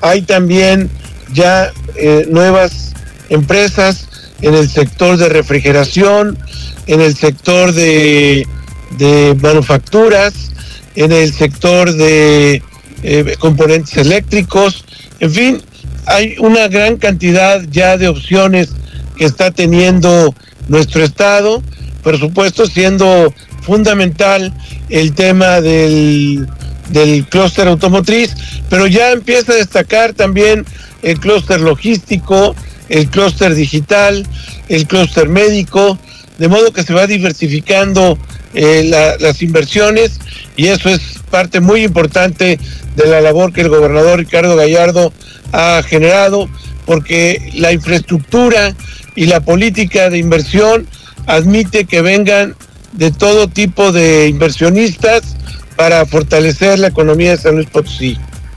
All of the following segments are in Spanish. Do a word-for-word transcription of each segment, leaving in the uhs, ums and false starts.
hay también ya eh, nuevas empresas en el sector de refrigeración, en el sector de, de manufacturas, en el sector de eh, componentes eléctricos, en fin, hay una gran cantidad ya de opciones que está teniendo nuestro estado, por supuesto siendo fundamental el tema del, del clúster automotriz, pero ya empieza a destacar también el clúster logístico, el clúster digital, el clúster médico, de modo que se va diversificando eh, la, las inversiones, y eso es parte muy importante de la labor que el gobernador Ricardo Gallardo ha generado, porque la infraestructura y la política de inversión admite que vengan de todo tipo de inversionistas para fortalecer la economía de San Luis Potosí.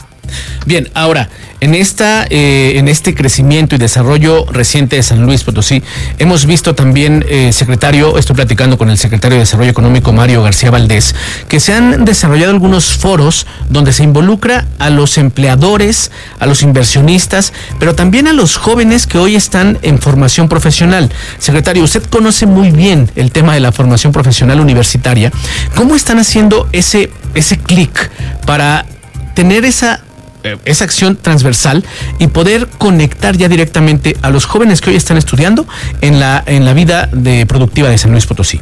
Bien, ahora, en esta, eh, en este crecimiento y desarrollo reciente de San Luis Potosí, hemos visto también, eh, secretario, estoy platicando con el secretario de Desarrollo Económico, Mario García Valdés, que se han desarrollado algunos foros donde se involucra a los empleadores, a los inversionistas, pero también a los jóvenes que hoy están en formación profesional. Secretario, usted conoce muy bien el tema de la formación profesional universitaria. ¿Cómo están haciendo ese, ese clic para tener esa esa acción transversal y poder conectar ya directamente a los jóvenes que hoy están estudiando en la en la vida de productiva de San Luis Potosí?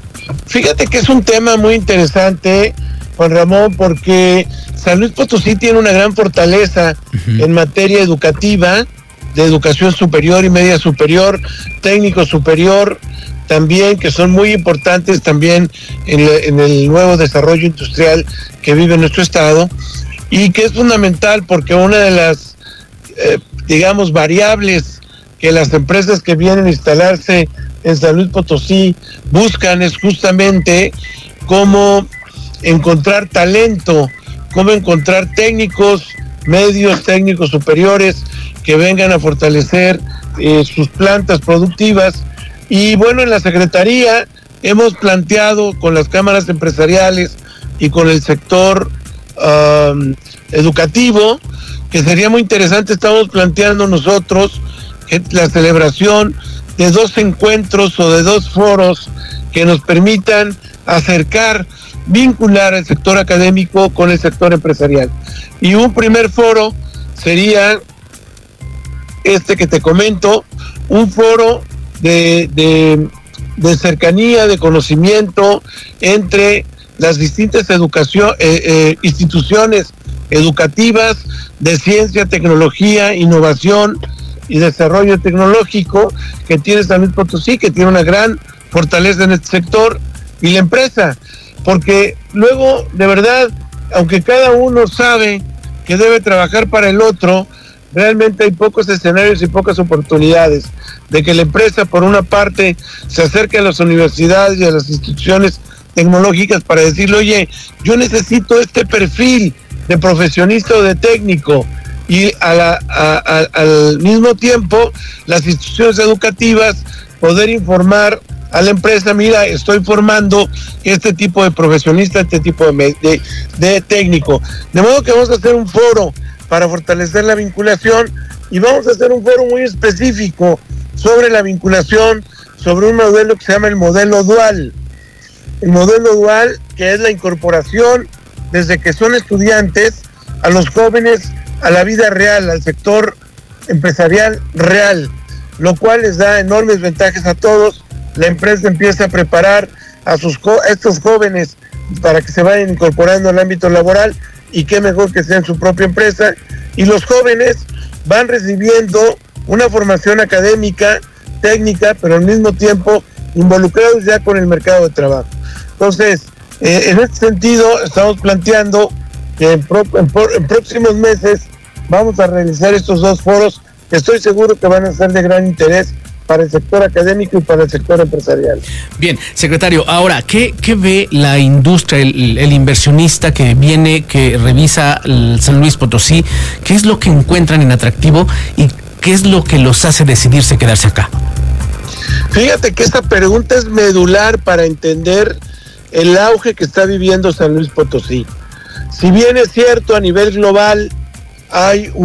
Fíjate que es un tema muy interesante, Juan Ramón, porque San Luis Potosí tiene una gran fortaleza uh-huh. en materia educativa, de educación superior y media superior, técnico superior, también, que son muy importantes también en, en el nuevo desarrollo industrial que vive nuestro estado, y que es fundamental porque una de las, eh, digamos, variables que las empresas que vienen a instalarse en San Luis Potosí buscan es justamente cómo encontrar talento, cómo encontrar técnicos, medios, técnicos superiores que vengan a fortalecer eh, sus plantas productivas. Y bueno, en la Secretaría hemos planteado con las cámaras empresariales y con el sector Um, educativo, que sería muy interesante. Estamos planteando nosotros que la celebración de dos encuentros o de dos foros que nos permitan acercar, vincular el sector académico con el sector empresarial. Y un primer foro sería este que te comento, un foro de, de, de cercanía, de conocimiento entre las distintas educación, eh, eh, instituciones educativas de ciencia, tecnología, innovación y desarrollo tecnológico que tiene San Luis Potosí, que tiene una gran fortaleza en este sector, y la empresa, porque luego, de verdad, aunque cada uno sabe que debe trabajar para el otro, realmente hay pocos escenarios y pocas oportunidades de que la empresa, por una parte, se acerque a las universidades y a las instituciones tecnológicas para decirle, oye, yo necesito este perfil de profesionista o de técnico, y a la, a, a, al mismo tiempo las instituciones educativas poder informar a la empresa, mira, estoy formando este tipo de profesionista, este tipo de, de, de técnico. De modo que vamos a hacer un foro para fortalecer la vinculación, y vamos a hacer un foro muy específico sobre la vinculación, sobre un modelo que se llama el modelo dual. El modelo dual, que es la incorporación desde que son estudiantes a los jóvenes a la vida real, al sector empresarial real, lo cual les da enormes ventajas a todos. La empresa empieza a preparar a sus a estos jóvenes para que se vayan incorporando al ámbito laboral, y qué mejor que sea en su propia empresa, y los jóvenes van recibiendo una formación académica, técnica, pero al mismo tiempo involucrados ya con el mercado de trabajo. Entonces, eh, en este sentido, estamos planteando que en, pro, en, en próximos meses vamos a realizar estos dos foros, que estoy seguro que van a ser de gran interés para el sector académico y para el sector empresarial. Bien, secretario, ahora, ¿qué, qué ve la industria, el, el inversionista que viene, que revisa el San Luis Potosí? ¿Qué es lo que encuentran en atractivo y qué es lo que los hace decidirse quedarse acá? Fíjate que esta pregunta es medular para entender el auge que está viviendo San Luis Potosí. Si bien es cierto, a nivel global hay